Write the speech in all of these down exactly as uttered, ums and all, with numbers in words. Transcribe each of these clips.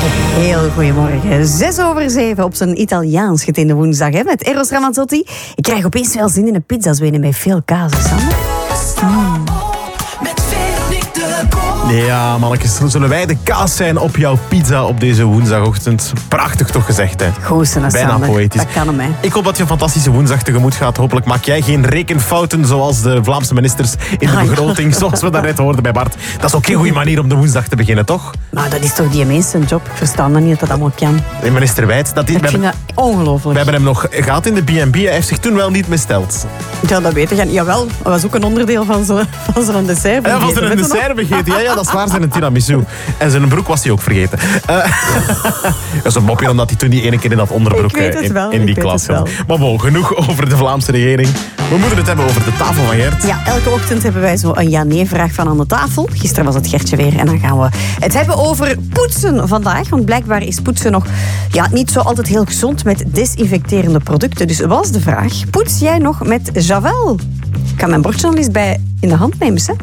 Heel goedemorgen. Zes over zeven op zijn Italiaans getinde woensdag hè, met Eros Ramazzotti. Ik krijg opeens wel zin in een pizza zwenen met veel kaas, Sander. Mm. Ja, mannetjes, zullen wij de kaas zijn op jouw pizza op deze woensdagochtend? Prachtig toch gezegd, hè? Goeie, bijna Sander. poëtisch. Dat kan hem, hè. Ik hoop dat je een fantastische woensdag tegemoet gaat. Hopelijk maak jij geen rekenfouten zoals de Vlaamse ministers in de begroting, zoals we daarnet hoorden bij Bart. Dat is ook geen goede manier om de woensdag te beginnen, toch? Maar dat is toch die mensen job? Ik versta dat niet dat dat allemaal kan. De minister Wijts, dat is... Ik vind dat ongelooflijk. We hebben hem nog gehad in de B en B. Hij heeft zich toen wel niet misteld. Ja, dat weet ik. Jawel, dat was ook een onderdeel van zijn, van zijn dessert. Ja, van zijn dessert vergeten. Ja, ja, dat is waar, zijn tiramisu. En zijn broek was hij ook vergeten. Uh, dat is een mopje, omdat hij toen die ene keer in dat onderbroek Ik weet het wel, in die ik klas weet zat. het Maar bon, genoeg over de Vlaamse regering. We moeten het hebben over de tafel van Gert. Ja, elke ochtend hebben wij zo een ja-nee-vraag van aan de tafel. Gisteren was het Gertje weer en dan gaan we het hebben over poetsen vandaag. Want blijkbaar is poetsen nog ja, niet zo altijd heel gezond met desinfecterende producten. Dus was de vraag, poets jij nog met Javel? Ik kan mijn bordje al eens bij in de hand nemen, hè?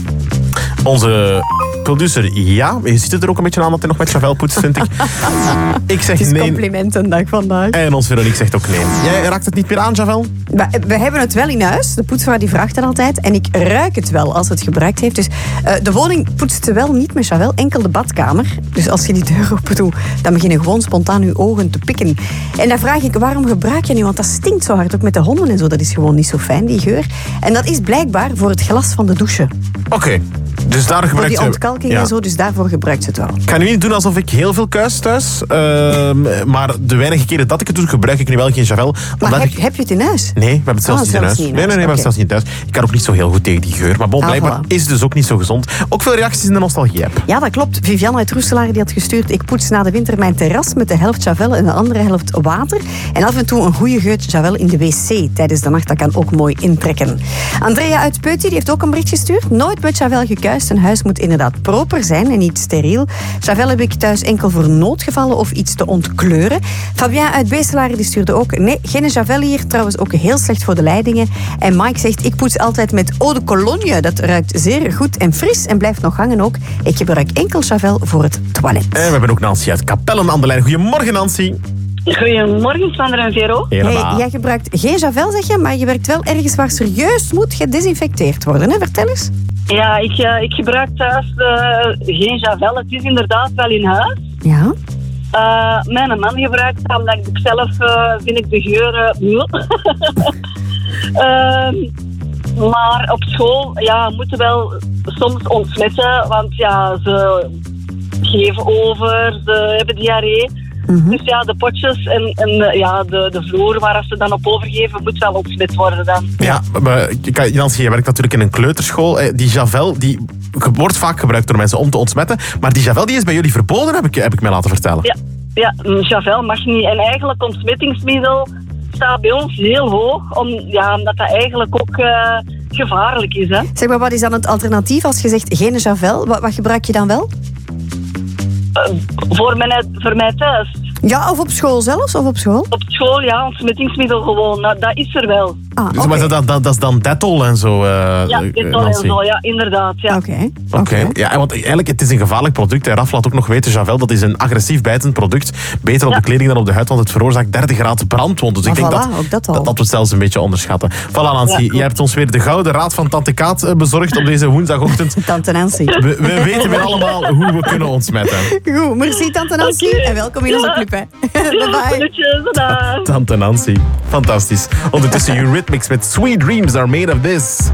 Onze producer, ja. Je ziet het er ook een beetje aan dat hij nog met Javel poetst, vind ik. Ik zeg Het is nee. complimentendag vandaag. En ons Veronique zegt ook nee. Jij raakt het niet meer aan, Javel? We, we hebben het wel in huis. De poetsvrouw die vraagt dat altijd. En ik ruik het wel als het gebruikt heeft. Dus uh, de woning poetst ze wel niet met Javel. Enkel de badkamer. Dus als je die deur open doet, dan beginnen gewoon spontaan je ogen te pikken. En dan vraag ik, waarom gebruik je nu? Want dat stinkt zo hard. Ook met de honden en zo. Dat is gewoon niet zo fijn, die geur. En dat is blijkbaar voor het glas van de douche. Oké. Okay. Dus daar voor gebruikt die je... ontkalking ja. en zo, dus daarvoor gebruikt ze het wel. Ik ga nu niet doen alsof ik heel veel kuis thuis. Uh, maar de weinige keren dat ik het doe, gebruik ik nu wel geen Javel. Maar heb, ik... heb je het in huis? Nee, we hebben het zelfs oh, niet in huis. Niet in nee, nee, nee, we hebben het zelfs niet in thuis. Ik kan ook niet zo heel goed tegen die geur. Maar bon, ah, blijkbaar voilà. is het dus ook niet zo gezond. Ook veel reacties in de nostalgie-app. Ja, dat klopt. Vivianne uit Roeselaar die had gestuurd. Ik poets na de winter mijn terras met de helft Javel en de andere helft water. En af en toe een goede geut Javel in de wc tijdens de nacht. Dat kan ook mooi intrekken. Andrea uit Peuty die heeft ook een bericht gestuurd. Nooit met Javel gekuist. Een huis moet inderdaad proper zijn en niet steriel. Javel heb ik thuis enkel voor noodgevallen of iets te ontkleuren. Fabien uit Beeselaar die stuurde ook. Nee, geen Javel hier. Trouwens ook heel slecht voor de leidingen. En Mike zegt, ik poets altijd met eau de cologne. Dat ruikt zeer goed en fris en blijft nog hangen ook. Ik gebruik enkel Javel voor het toilet. En we hebben ook Nancy uit Capellen aan de lijn. Goedemorgen, Nancy. Goedemorgen, Sander en Vero. Hey, jij gebruikt geen Javel, zeg je, maar je werkt wel ergens waar serieus moet gedesinfecteerd worden. Hè? Vertel eens. Ja, ik, uh, ik gebruik thuis uh, geen Javel. Het is inderdaad wel in huis. Ja. Uh, mijn man gebruikt dat, omdat ik zelf uh, vind ik de geur... Uh, uh, maar op school ja, moeten wel soms ontsmetten, want ja, ze geven over, ze hebben diarree. Mm-hmm. Dus ja, de potjes en, en ja, de, de vloer waar ze dan op overgeven, moet wel ontsmet worden dan. Ja, maar Nancy, je werkt natuurlijk in een kleuterschool. Die Javel, die wordt vaak gebruikt door mensen om te ontsmetten. Maar die Javel die is bij jullie verboden, heb ik, heb ik mij laten vertellen. Ja, ja, Javel mag niet. En eigenlijk ontsmettingsmiddel staat bij ons heel hoog, om, ja, omdat dat eigenlijk ook uh, gevaarlijk is. Hè. Zeg maar, wat is dan het alternatief als je zegt geen Javel? Wat, wat gebruik je dan wel? Uh, voor, mij, voor mij thuis. Ja, of op school zelfs? Of op school? Op school, ja, ontsmettingsmiddel gewoon. Nou, dat is er wel. Ah, dus, okay. Maar dat, dat, dat is dan Dettol en zo, uh, Ja, Dettol Nancy. en zo, ja, inderdaad. Ja. Oké. Okay. Oké, okay. okay. Ja, want eigenlijk het is een gevaarlijk product. En Raf laat ook nog weten, Javel, dat is een agressief bijtend product. Beter op ja. de kleding dan op de huid, want het veroorzaakt dertig graden brandwonden. Dus maar ik denk voilà, dat, dat, dat, dat we het zelfs een beetje onderschatten. Voilà, Nancy, ja, jij hebt ons weer de gouden raad van Tante Kaat bezorgd op deze woensdagochtend. Tante Nancy. We, we weten weer allemaal hoe we kunnen ontsmetten. Goed, merci Tante Nancy. Okay. En welkom in onze club, hè. Bye bye. Tante Nancy. Fantastisch. Ondertussen Eurythmics met Sweet Dreams Are Made of This.